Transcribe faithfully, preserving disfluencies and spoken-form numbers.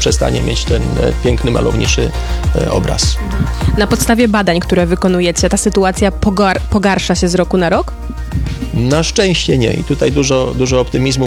przestanie mieć ten piękny, malowniczy obraz. Na podstawie badań, które wykonujecie, ta sytuacja pogar- pogarsza się z roku na rok? Na szczęście nie i tutaj dużo, dużo optymizmu